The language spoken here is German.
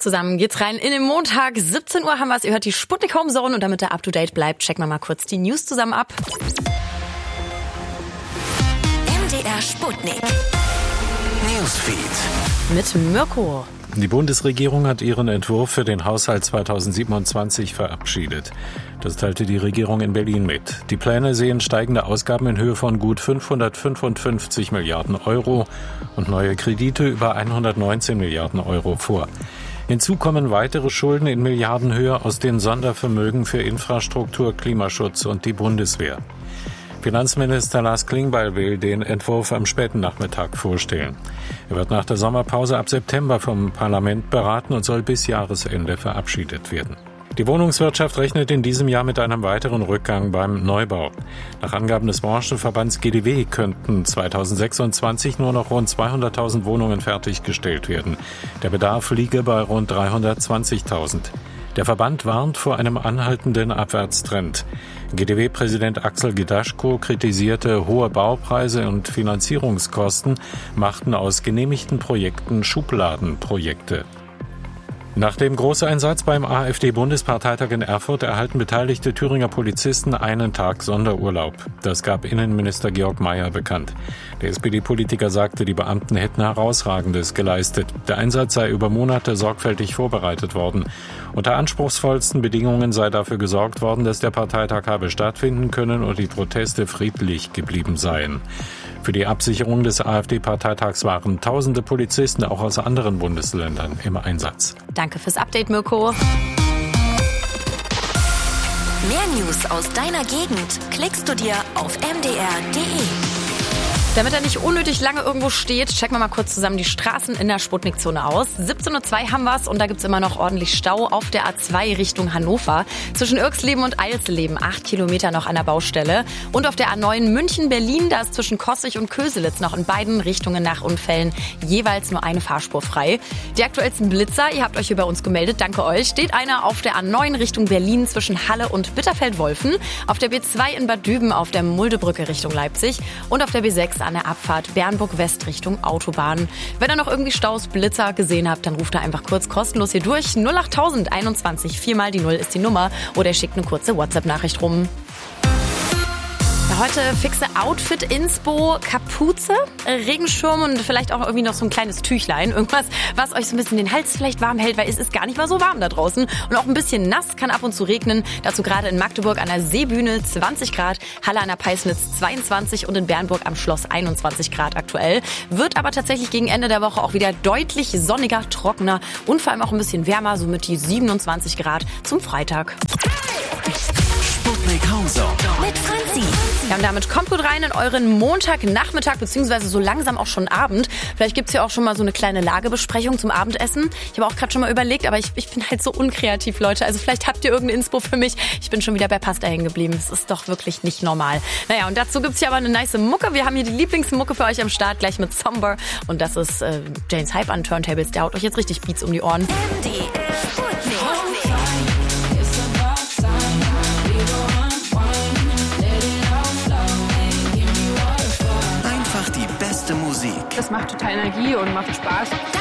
Zusammen geht's rein in den Montag. 17 Uhr haben wir es. Ihr hört die Sputnik Home Zone. Und damit der up-to-date bleibt, checken wir mal kurz die News zusammen ab. MDR Sputnik Newsfeed mit Mirko. Die Bundesregierung hat ihren Entwurf für den Haushalt 2027 verabschiedet. Das teilte die Regierung in Berlin mit. Die Pläne sehen steigende Ausgaben in Höhe von gut 555 Milliarden Euro und neue Kredite über 119 Milliarden Euro vor. Hinzu kommen weitere Schulden in Milliardenhöhe aus den Sondervermögen für Infrastruktur, Klimaschutz und die Bundeswehr. Finanzminister Lars Klingbeil will den Entwurf am späten Nachmittag vorstellen. Er wird nach der Sommerpause ab September vom Parlament beraten und soll bis Jahresende verabschiedet werden. Die Wohnungswirtschaft rechnet in diesem Jahr mit einem weiteren Rückgang beim Neubau. Nach Angaben des Branchenverbands GdW könnten 2026 nur noch rund 200.000 Wohnungen fertiggestellt werden. Der Bedarf liege bei rund 320.000. Der Verband warnt vor einem anhaltenden Abwärtstrend. GdW-Präsident Axel Gedaschko kritisierte, hohe Baupreise und Finanzierungskosten machten aus genehmigten Projekten Schubladenprojekte. Nach dem Großeinsatz beim AfD-Bundesparteitag in Erfurt erhalten beteiligte Thüringer Polizisten einen Tag Sonderurlaub. Das gab Innenminister Georg Mayer bekannt. Der SPD-Politiker sagte, die Beamten hätten Herausragendes geleistet. Der Einsatz sei über Monate sorgfältig vorbereitet worden. Unter anspruchsvollsten Bedingungen sei dafür gesorgt worden, dass der Parteitag habe stattfinden können und die Proteste friedlich geblieben seien. Für die Absicherung des AfD-Parteitags waren tausende Polizisten auch aus anderen Bundesländern im Einsatz. Danke fürs Update, Mirko. Mehr News aus deiner Gegend klickst du dir auf mdr.de. Damit er nicht unnötig lange irgendwo steht, checken wir mal kurz zusammen die Straßen in der Sputnik-Zone aus. 17.02 Uhr haben wir's und da gibt's immer noch ordentlich Stau auf der A2 Richtung Hannover. Zwischen Irxleben und Eilsleben 8 Kilometer noch an der Baustelle. Und auf der A9 München-Berlin, da ist zwischen Kossig und Köselitz noch in beiden Richtungen nach Unfällen jeweils nur eine Fahrspur frei. Die aktuellsten Blitzer, ihr habt euch hier bei uns gemeldet, danke euch. Steht einer auf der A9 Richtung Berlin zwischen Halle und Bitterfeld-Wolfen. Auf der B2 in Bad Düben auf der Muldebrücke Richtung Leipzig. Und auf der B6 an der Abfahrt Bernburg-West Richtung Autobahn. Wenn ihr noch irgendwie Staus, Blitzer gesehen habt, dann ruft ihr einfach kurz kostenlos hier durch. 08000 21 4 mal die 0 ist die Nummer oder ihr schickt eine kurze WhatsApp-Nachricht rum. Heute fixe Outfit-Inspo, Kapuze, Regenschirm und vielleicht auch irgendwie noch so ein kleines Tüchlein. Irgendwas, was euch so ein bisschen den Hals vielleicht warm hält, weil es ist gar nicht mal so warm da draußen. Und auch ein bisschen nass, kann ab und zu regnen. Dazu gerade in Magdeburg an der Seebühne 20 Grad, Halle an der Peisnitz 22 und in Bernburg am Schloss 21 Grad aktuell. Wird aber tatsächlich gegen Ende der Woche auch wieder deutlich sonniger, trockener und vor allem auch ein bisschen wärmer, somit die 27 Grad zum Freitag. Sputnik Home Zone mit Franzi. Ja, und damit kommt gut rein in euren Montagnachmittag, beziehungsweise so langsam auch schon Abend. Vielleicht gibt's ja auch schon mal so eine kleine Lagebesprechung zum Abendessen. Ich habe auch gerade schon mal überlegt, aber ich bin halt so unkreativ, Leute. Also vielleicht habt ihr irgendeine Inspo für mich. Ich bin schon wieder bei Pasta hängen geblieben. Das ist doch wirklich nicht normal. Naja, und dazu gibt's ja aber eine nice Mucke. Wir haben hier die Lieblingsmucke für euch am Start, gleich mit Somber. Und das ist Jane's Hype an Turntables. Der haut euch jetzt richtig Beats um die Ohren. Einfach die beste Musik. Das macht total Energie und macht Spaß.